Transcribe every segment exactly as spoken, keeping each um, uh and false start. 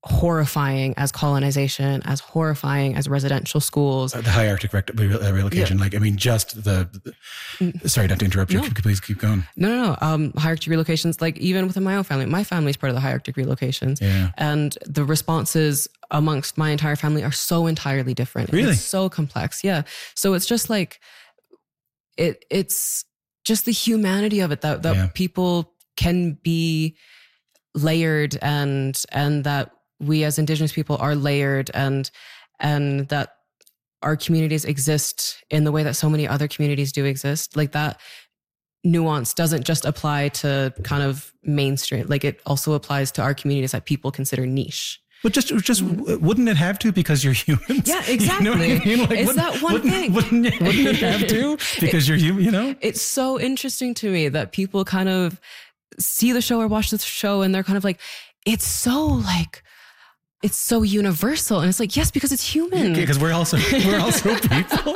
horrifying as colonization, as horrifying as residential schools. Uh, the high Arctic rec- relocation, yeah. like, I mean, just the, the sorry, not to interrupt you, no. please keep going. No, no, no. Um, high Arctic relocations, like even within my own family, my family is part of the high Arctic relocations. Yeah. And the responses amongst my entire family are so entirely different. Really? It's so complex. Yeah. So it's just like, it. it's just the humanity of it that, that yeah. people can be layered and, and that we as Indigenous people are layered and and that our communities exist in the way that so many other communities do exist. Like that nuance doesn't just apply to kind of mainstream. Like it also applies to our communities that people consider niche. But just, just wouldn't it have to because you're humans? Yeah, exactly. You know what I mean? Like, it's that one wouldn't, thing. Wouldn't it, wouldn't it have to because you're human? You know, it's so interesting to me that people kind of see the show or watch the show and they're kind of like, it's so like. It's so universal. And it's like, yes, because it's human. Because okay, we're also, we're also people.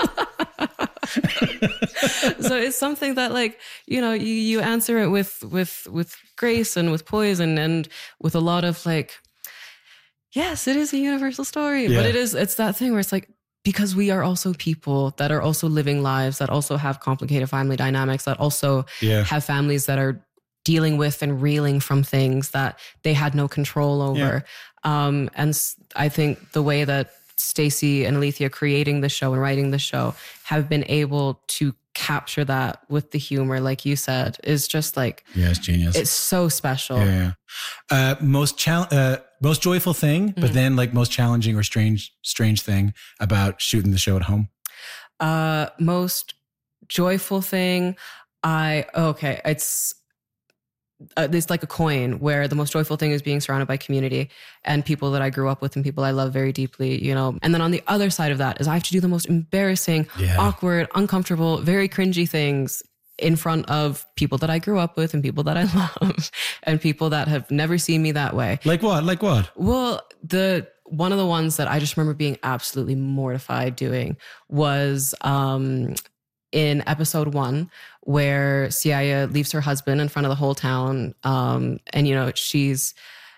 So it's something that like, you know, you, you answer it with, with, with grace and with poise and, and with a lot of like, yes, it is a universal story, yeah. but it is, it's that thing where it's like, because we are also people that are also living lives, that also have complicated family dynamics, that also yeah. have families that are dealing with and reeling from things that they had no control over. Yeah. Um, and I think the way that Stacey and Alethea creating the show and writing the show have been able to capture that with the humor, like you said, is just like, yeah, it's genius. It's so special. Yeah. yeah. Uh, most chal- uh, most joyful thing, but mm-hmm. then like most challenging or strange, strange thing about shooting the show at home. Uh, most joyful thing. I, okay. It's, Uh, it's like a coin where the most joyful thing is being surrounded by community and people that I grew up with and people I love very deeply, you know. And then on the other side of that is I have to do the most embarrassing, yeah. awkward, uncomfortable, very cringy things in front of people that I grew up with and people that I love and people that have never seen me that way. Like what? Like what? Well, the one of the ones that I just remember being absolutely mortified doing was um, in episode one, where Siaya leaves her husband in front of the whole town. Um, and, you know, she's,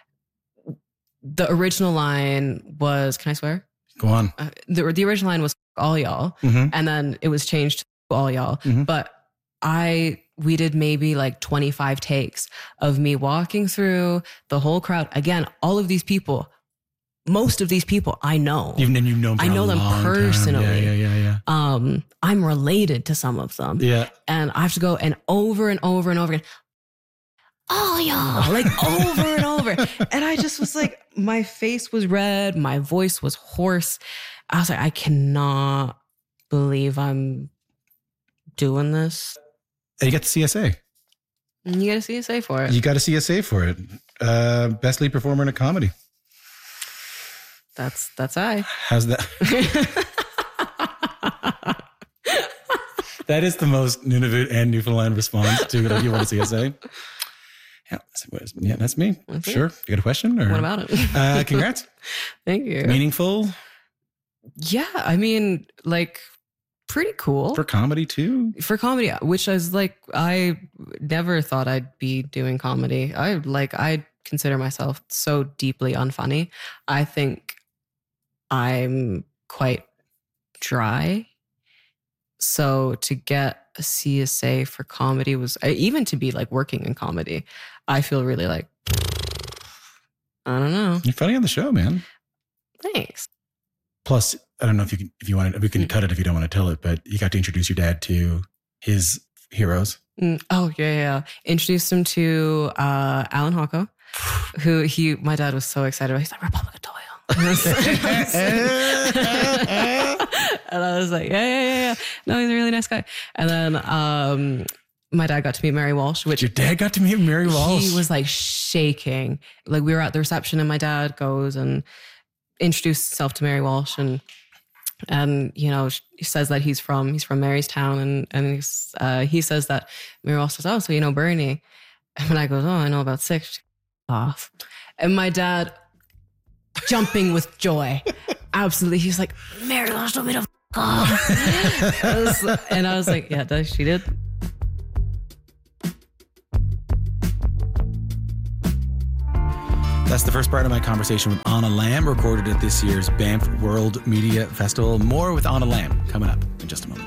the original line was, can I swear? Go on. Uh, the, the original line was all y'all. Mm-hmm. And then it was changed to all y'all. Mm-hmm. But I, we did maybe like twenty-five takes of me walking through the whole crowd. Again, all of these people, most of these people I know. Even and you know them for I know a them long personally. Time. Yeah, yeah, yeah, yeah. Um, I'm related to some of them. Yeah. And I have to go and over and over and over again. Oh, y'all, like over and over. And I just was like, my face was red. My voice was hoarse. I was like, I cannot believe I'm doing this. And you get the C S A. And you got a C S A for it. You got a C S A for it. Uh, best lead performer in a comedy. That's, that's I. How's that? That is the most Nunavut and Newfoundland response to like, you want a C S A? Yeah, yeah, that's me. That's sure. It. You got a question? Or? What about it? uh, congrats. Thank you. Meaningful? Yeah, I mean, like, pretty cool. For comedy too? For comedy, which is like, I never thought I'd be doing comedy. I like, I consider myself so deeply unfunny. I think I'm quite dry. So to get a C S A for comedy was, even to be like working in comedy, I feel really like, I don't know. You're funny on the show, man. Thanks. Plus, I don't know if you can, if you want to, we can mm. cut it if you don't want to tell it, but you got to introduce your dad to his heroes. Mm. Oh, yeah, yeah. Introduced him to uh, Alan Hocko, who he, my dad was so excited about. He's like, Republic of Doyle. And I was like, yeah, yeah, yeah, yeah. No, he's a really nice guy. And then um, my dad got to meet Mary Walsh. Which your dad got to meet Mary Walsh? He was like shaking. Like we were at the reception and my dad goes and introduced himself to Mary Walsh and and you know he says that he's from he's from Marystown and and he's, uh, he says that Mary Walsh says, oh, so you know Bernie? And I goes, oh, I know about six. Off. And my dad jumping with joy. Absolutely. He's like, Mary Walsh told me to f*** off. I was, and I was like, yeah, she did. That's the first part of my conversation with Anna Lamb, recorded at this year's Banff World Media Festival. More with Anna Lamb coming up in just a moment.